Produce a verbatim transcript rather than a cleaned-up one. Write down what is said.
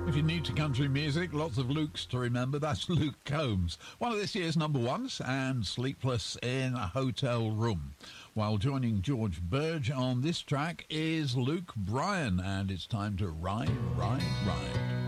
If you're new to country music, lots of Lukes to remember. That's Luke Combs, one of this year's number ones, and Sleepless in a Hotel Room. While joining George Burge on this track is Luke Bryan, and it's time to ride, ride, ride.